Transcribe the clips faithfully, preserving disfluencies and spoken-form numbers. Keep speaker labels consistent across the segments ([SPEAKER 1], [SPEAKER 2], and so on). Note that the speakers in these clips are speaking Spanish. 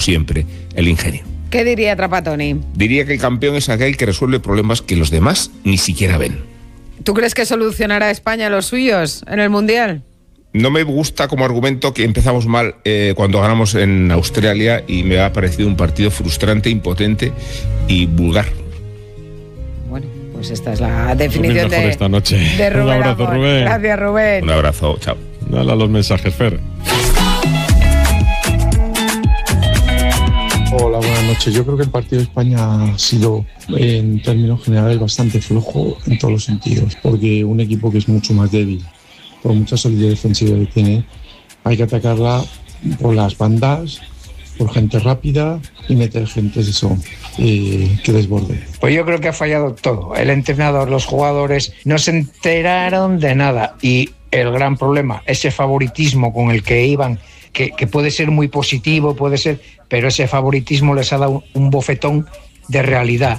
[SPEAKER 1] siempre, el ingenio.
[SPEAKER 2] ¿Qué diría Trapattoni?
[SPEAKER 1] Diría que el campeón es aquel que resuelve problemas que los demás ni siquiera ven.
[SPEAKER 2] ¿Tú crees que solucionará España los suyos en el Mundial?
[SPEAKER 1] No me gusta como argumento que empezamos mal eh, cuando ganamos en Australia y me ha parecido un partido frustrante, impotente y vulgar.
[SPEAKER 2] Bueno, pues esta es la definición de,
[SPEAKER 3] esta noche.
[SPEAKER 2] de Rubén.
[SPEAKER 3] Un abrazo,
[SPEAKER 2] Amor.
[SPEAKER 3] Rubén.
[SPEAKER 2] Gracias, Rubén.
[SPEAKER 1] Un abrazo, chao.
[SPEAKER 3] Dale a los mensajes, Fer.
[SPEAKER 4] Hola, buenas noches. Yo creo que el partido de España ha sido, en términos generales, bastante flojo en todos los sentidos, porque un equipo que es mucho más débil, por mucha solidez defensiva que tiene, hay que atacarla por las bandas, por gente rápida y meter gente eso, eh, que desborde.
[SPEAKER 5] Pues yo creo que ha fallado todo. El entrenador, los jugadores no se enteraron de nada y el gran problema, ese favoritismo con el que iban, que, que puede ser muy positivo, puede ser, pero ese favoritismo les ha dado un bofetón de realidad.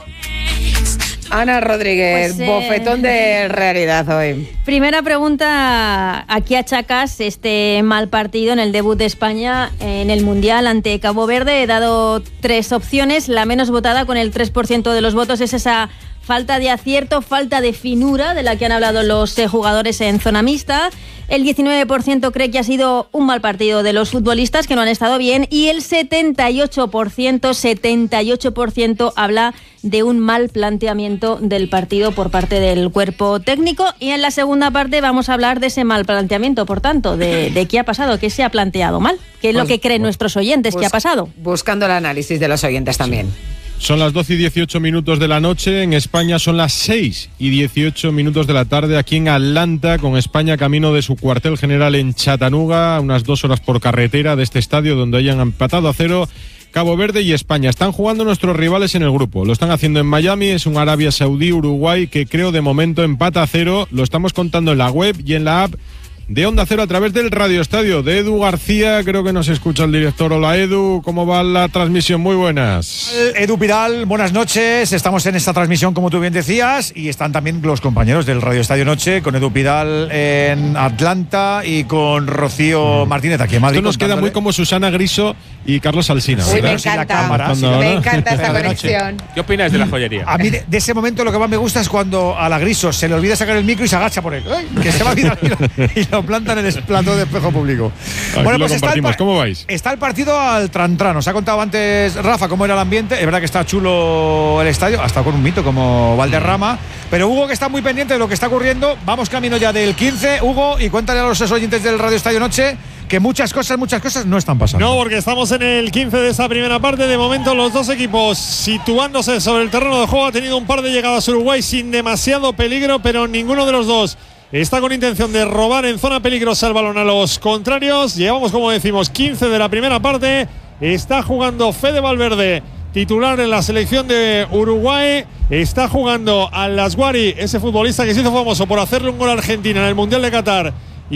[SPEAKER 2] Ana Rodríguez,
[SPEAKER 6] Pues, eh,
[SPEAKER 2] bofetón de realidad hoy.
[SPEAKER 6] Primera pregunta, ¿a qué achacas este mal partido en el debut de España en el Mundial ante Cabo Verde? He dado tres opciones, la menos votada con el tres por ciento de los votos es esa falta de acierto, falta de finura de la que han hablado los eh, jugadores en zona mixta. El diecinueve por ciento cree que ha sido un mal partido de los futbolistas, que no han estado bien, y el setenta y ocho por ciento, setenta y ocho por ciento habla de un mal planteamiento del partido por parte del cuerpo técnico. Y en la segunda parte vamos a hablar de ese mal planteamiento, por tanto, de, de qué ha pasado, qué se ha planteado mal, qué es
[SPEAKER 2] Pues,
[SPEAKER 6] lo que creen
[SPEAKER 2] pues,
[SPEAKER 6] nuestros oyentes
[SPEAKER 2] bus-
[SPEAKER 6] que ha pasado.
[SPEAKER 2] Buscando el análisis de los oyentes también.
[SPEAKER 3] Son las doce y dieciocho minutos de la noche, en España son las seis y dieciocho minutos de la tarde aquí en Atlanta, con España camino de su cuartel general en Chattanooga, unas dos horas por carretera de este estadio donde hayan empatado a cero Cabo Verde y España. Están jugando nuestros rivales en el grupo, lo están haciendo en Miami, es un Arabia Saudí, Uruguay, que creo de momento empata a cero, lo estamos contando en la web y en la app de Onda Cero a través del Radio Estadio de Edu García. Creo que nos escucha el director. Hola, Edu, ¿cómo va la transmisión? Muy buenas.
[SPEAKER 7] Edu Pidal, buenas noches. Estamos en esta transmisión, como tú bien decías, y están también los compañeros del Radio Estadio Noche, con Edu Pidal en Atlanta y con Rocío Martínez aquí en Madrid.
[SPEAKER 3] Esto nos queda muy como Susana Griso y Carlos Alsina.
[SPEAKER 2] Uy, me
[SPEAKER 3] ¿verdad?
[SPEAKER 7] Sí, la
[SPEAKER 2] encanta,
[SPEAKER 7] cámara, sí,
[SPEAKER 2] me
[SPEAKER 3] la-
[SPEAKER 2] encanta esta
[SPEAKER 7] Pero de
[SPEAKER 2] conexión.
[SPEAKER 8] ¿Qué opinas de la joyería?
[SPEAKER 7] A mí de, de ese momento lo que más me gusta es cuando a la Griso se le olvida sacar el micro y se agacha por él. ¡Ay! Que se va a mirar y lo plantan en el plato de espejo público.
[SPEAKER 3] Aquí lo
[SPEAKER 7] está el,
[SPEAKER 3] compartimos.
[SPEAKER 7] pa-
[SPEAKER 3] ¿Cómo vais?
[SPEAKER 7] está el partido al trantrán. Nos ha contado antes Rafa cómo era el ambiente. Es verdad que está chulo el estadio, hasta con un mito como Valderrama. Pero Hugo, que está muy pendiente de lo que está ocurriendo. Vamos camino ya del quince. Hugo, y cuéntale a los oyentes del Radio Estadio Noche que muchas cosas, muchas cosas no están pasando.
[SPEAKER 9] No, porque estamos en el quince de esa primera parte. De momento los dos equipos situándose sobre el terreno de juego. Ha tenido un par de llegadas Uruguay sin demasiado peligro, pero ninguno de los dos está con intención de robar en zona peligrosa el balón a los contrarios. Llevamos, como decimos, quince de la primera parte. Está jugando Fede Valverde, titular en la selección de Uruguay. Está jugando Al Asguari, ese futbolista que se hizo famoso por hacerle un gol a Argentina en el Mundial de Qatar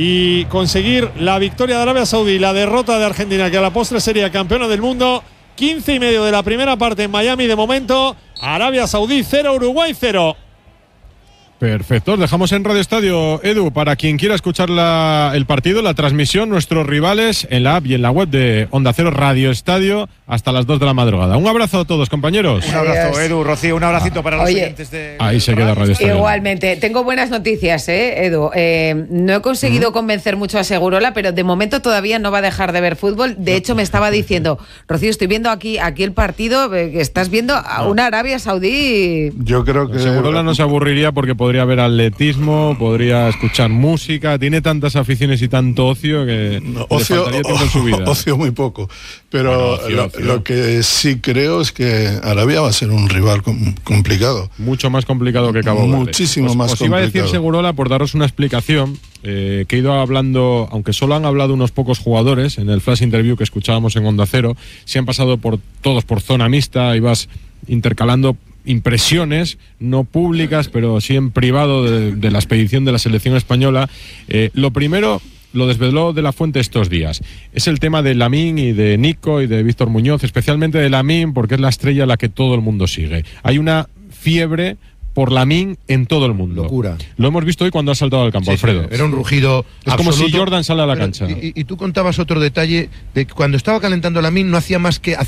[SPEAKER 9] y conseguir la victoria de Arabia Saudí, la derrota de Argentina, que a la postre sería campeona del mundo. quince y medio de la primera parte en Miami de momento. Arabia Saudí cero, Uruguay cero.
[SPEAKER 3] Perfecto, os dejamos en Radio Estadio, Edu, para quien quiera escuchar la, el partido, la transmisión, nuestros rivales en la app y en la web de Onda Cero Radio Estadio hasta las dos de la madrugada. Un abrazo a todos, compañeros.
[SPEAKER 7] Un abrazo,
[SPEAKER 2] Adiós.
[SPEAKER 7] Edu, Rocío, un abracito para los
[SPEAKER 2] Oye,
[SPEAKER 7] oyentes de.
[SPEAKER 3] Ahí se queda Radio Estadio.
[SPEAKER 2] Igualmente, tengo buenas noticias, ¿eh, Edu? Eh, no he conseguido convencer mucho a Segurola, pero de momento todavía no va a dejar de ver fútbol. De hecho, me estaba diciendo, Rocío, estoy viendo aquí, aquí el partido, eh, que estás viendo a una Arabia Saudí.
[SPEAKER 10] Yo creo que
[SPEAKER 3] Segurola no se aburriría porque podría ver atletismo, podría escuchar música, tiene tantas aficiones y tanto ocio que
[SPEAKER 10] No,
[SPEAKER 3] le
[SPEAKER 10] ocio,
[SPEAKER 3] faltaría tiempo en su vida.
[SPEAKER 10] ocio muy poco, pero
[SPEAKER 3] Bueno, ocio,
[SPEAKER 10] lo,
[SPEAKER 3] ocio.
[SPEAKER 10] lo que sí creo es que Arabia va a ser un rival com- complicado.
[SPEAKER 3] Mucho más complicado que Cabo Verde.
[SPEAKER 10] Muchísimo
[SPEAKER 3] Os-
[SPEAKER 10] más
[SPEAKER 3] os iba a decir,
[SPEAKER 10] complicado.
[SPEAKER 3] Segurola, por daros una explicación, eh, que he ido hablando, aunque solo han hablado unos pocos jugadores, en el flash interview que escuchábamos en Onda Cero, se han pasado por todos por zona mixta, ibas intercalando impresiones, no públicas, pero sí en privado de, de la expedición de la selección española. Eh, lo primero lo desveló De la Fuente estos días. Es el tema de Lamine y de Nico y de Víctor Muñoz, especialmente de Lamine, porque es la estrella a la que todo el mundo sigue. Hay una fiebre por Lamine en todo el mundo.
[SPEAKER 11] Locura.
[SPEAKER 3] Lo hemos visto hoy cuando ha saltado al campo,
[SPEAKER 11] Sí,
[SPEAKER 3] Alfredo.
[SPEAKER 11] sí, era un rugido
[SPEAKER 3] Es como si
[SPEAKER 11] absoluto.
[SPEAKER 3] Jordan sale a la
[SPEAKER 11] Pero,
[SPEAKER 3] cancha.
[SPEAKER 11] Y, y tú contabas otro detalle de que cuando estaba calentando Lamine no hacía más que